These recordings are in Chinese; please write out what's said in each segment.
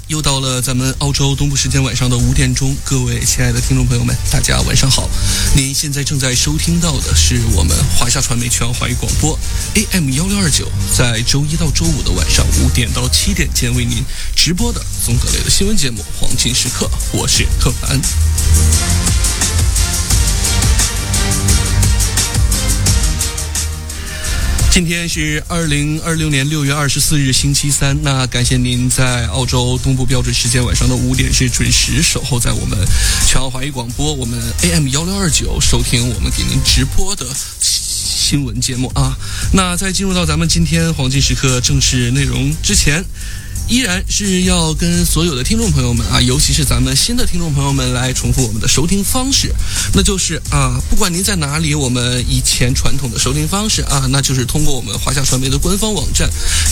又到了咱们澳洲东部时间晚上的5点钟，各位亲爱的听众朋友们，大家晚上好。您现在正在收听到的是我们华夏传媒全华语广播 AM1629，在周一到周五的晚上5点到7点间为您直播的综合类的新闻节目《黄金时刻》，我是特凡。今天是2026年6月24日星期三，那感谢您在澳洲东部标准时间晚上的5点是准时守候在我们全澳华语广播，我们 AM1629 收听我们给您直播的新闻节目啊。那在进入到咱们今天黄金时刻正式内容之前，依然是要跟所有的听众朋友们啊，尤其是咱们新的听众朋友们来重复我们的收听方式，那就是不管您在哪里，我们以前传统的收听方式那就是通过我们华夏传媒的官方网站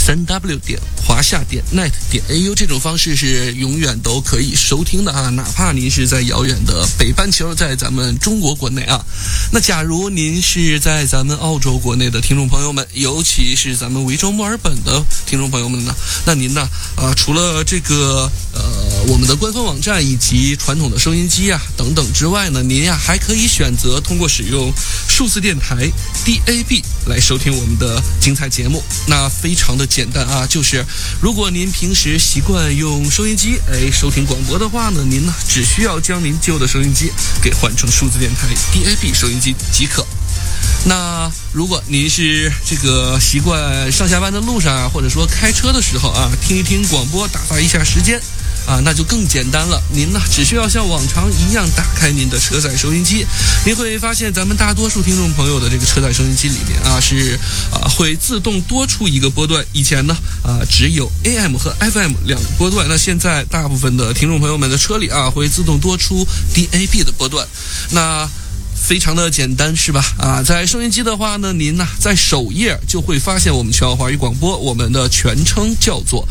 3w 华夏net au 这种方式是永远都可以收听的哪怕您是在遥远的北半球，在咱们中国国内那假如您是在咱们澳洲国内的听众朋友们，尤其是咱们维州墨尔本的听众朋友们呢，那您呢除了这个我们的官方网站以及传统的收音机等等之外呢，您还可以选择通过使用数字电台 DAB 来收听我们的精彩节目。那非常的简单就是如果您平时习惯用收音机收听广播的话呢，您呢只需要将您旧的收音机给换成数字电台 DAB 收音机即可。那如果您是这个习惯上下班的路上或者说开车的时候听一听广播，打发一下时间那就更简单了。您呢只需要像往常一样打开您的车载收音机，您会发现咱们大多数听众朋友的这个车载收音机里面是会自动多出一个波段。以前呢只有 AM 和 FM 两个波段，那现在大部分的听众朋友们的车里会自动多出 DAB 的波段。那非常的简单是吧在收音机的话呢，您在首页就会发现我们全澳华语广播，我们的全称叫做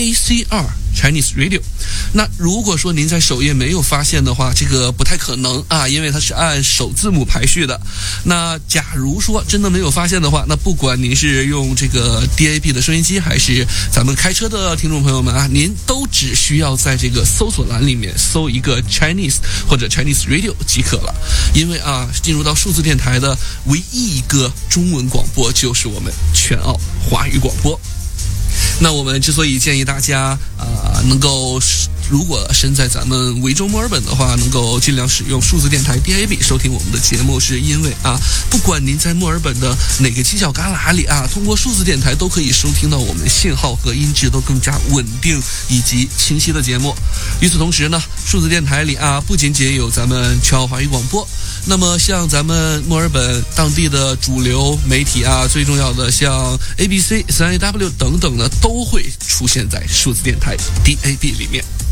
ACR Chinese Radio。 那如果说您在首页没有发现的话，这个不太可能因为它是按首字母排序的。那假如说真的没有发现的话，那不管您是用这个 DAB 的收音机还是咱们开车的听众朋友们您都只需要在这个搜索栏里面搜一个 Chinese 或者 Chinese Radio 即可了。因为进入到数字电台的唯一一个中文广播就是我们全澳华语广播。那我们之所以建议大家能够如果身在咱们维州墨尔本的话，能够尽量使用数字电台 DAB 收听我们的节目，是因为不管您在墨尔本的哪个犄角旮旯里通过数字电台都可以收听到我们信号和音质都更加稳定以及清晰的节目。与此同时呢，数字电台里不仅仅有咱们全澳华语广播，那么像咱们墨尔本当地的主流媒体最重要的像 ABC、3AW 等等呢，都会出现在数字电台 DAB 里面。